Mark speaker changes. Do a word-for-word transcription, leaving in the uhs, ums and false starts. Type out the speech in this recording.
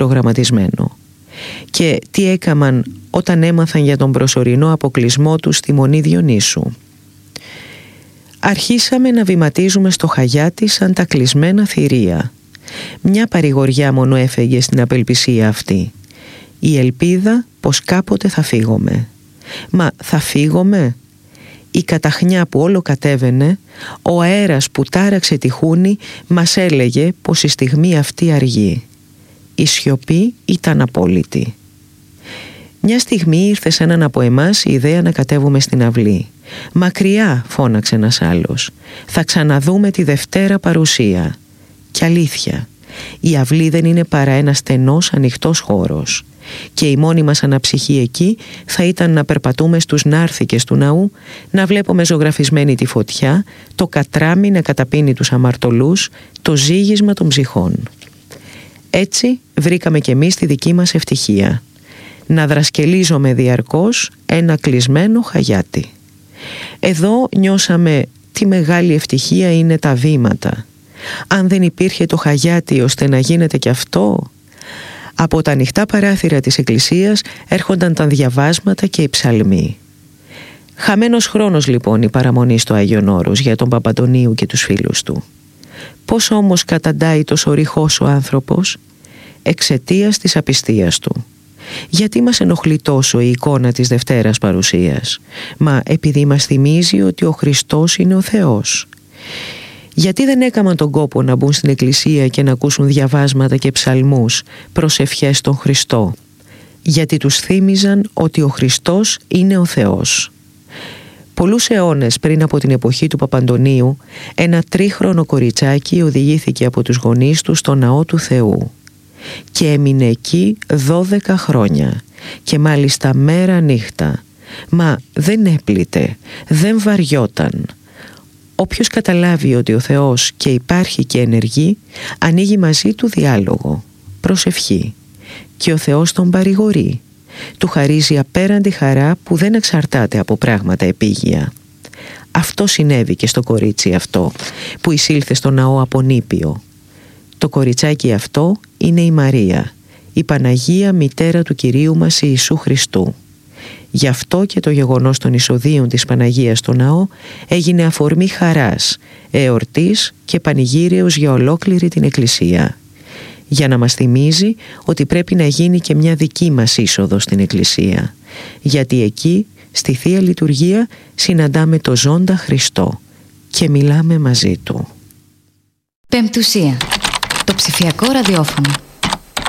Speaker 1: προγραμματισμένο. Και τι έκαμαν όταν έμαθαν για τον προσωρινό αποκλεισμό τους στη Μονή Διονύσου. Αρχίσαμε να βηματίζουμε στο Χαγιάτι σαν τα κλεισμένα θηρία. Μια παρηγοριά μόνο έφεγε στην απελπισία αυτή. Η ελπίδα πως κάποτε θα φύγουμε. Μα θα φύγουμε? Η καταχνιά που όλο κατέβαινε, ο αέρας που τάραξε τη χούνη μας έλεγε πως η στιγμή αυτή αργεί. Η σιωπή ήταν απόλυτη. Μια στιγμή ήρθε σε έναν από εμάς η ιδέα να κατέβουμε στην αυλή. «Μακριά», φώναξε ένας άλλος, «θα ξαναδούμε τη Δευτέρα παρουσία». Κι αλήθεια, η αυλή δεν είναι παρά ένας στενός ανοιχτός χώρος. Και η μόνη μας αναψυχή εκεί θα ήταν να περπατούμε στους νάρθηκες του ναού, να βλέπουμε ζωγραφισμένη τη φωτιά, το κατράμι να καταπίνει τους αμαρτωλούς, το ζήγισμα των ψυχών. Έτσι βρήκαμε κι εμείς τη δική μας ευτυχία. Να δρασκελίζομαι διαρκώς ένα κλεισμένο Χαγιάτι. Εδώ νιώσαμε τι μεγάλη ευτυχία είναι τα βήματα. Αν δεν υπήρχε το Χαγιάτι ώστε να γίνεται κι αυτό... Από τα ανοιχτά παράθυρα της εκκλησίας έρχονταν τα διαβάσματα και οι ψαλμοί. Χαμένος χρόνος λοιπόν η παραμονή στο Άγιον Όρος για τον Παπαντονίου και τους φίλους του. Πώς όμως καταντάει τόσο ρηχός ο άνθρωπος? Εξαιτίας της απιστίας του. Γιατί μας ενοχλεί τόσο η εικόνα της Δευτέρας Παρουσίας? Μα επειδή μας θυμίζει ότι ο Χριστός είναι ο Θεός. Γιατί δεν έκαναν τον κόπο να μπουν στην εκκλησία και να ακούσουν διαβάσματα και ψαλμούς, προσευχές στον Χριστό? Γιατί τους θύμιζαν ότι ο Χριστός είναι ο Θεός. Πολλούς αιώνες πριν από την εποχή του Παπαντονίου, ένα τρίχρονο κοριτσάκι οδηγήθηκε από τους γονείς του στο ναό του Θεού και έμεινε εκεί δώδεκα χρόνια και μάλιστα μέρα νύχτα. Μα δεν έπλητε, δεν βαριόταν. Όποιος καταλάβει ότι ο Θεός και υπάρχει και ενεργεί, ανοίγει μαζί του διάλογο, προσευχή, και ο Θεός τον παρηγορεί. Του χαρίζει απέραντη χαρά που δεν εξαρτάται από πράγματα επίγεια. Αυτό συνέβη και στο κορίτσι αυτό που εισήλθε στο ναό από νήπιο. Το κοριτσάκι αυτό είναι η Μαρία, η Παναγία μητέρα του Κυρίου μας Ιησού Χριστού. Γι' αυτό και το γεγονός των εισοδίων της Παναγίας στο ναό έγινε αφορμή χαράς, εορτής και πανηγύρεως για ολόκληρη την Εκκλησία. Για να μας θυμίζει ότι πρέπει να γίνει και μια δική μας είσοδο στην Εκκλησία. Γιατί εκεί, στη Θεία Λειτουργία, συναντάμε το ζώντα Χριστό και μιλάμε μαζί Του.
Speaker 2: Πεμπτουσία. Το ψηφιακό ραδιόφωνο.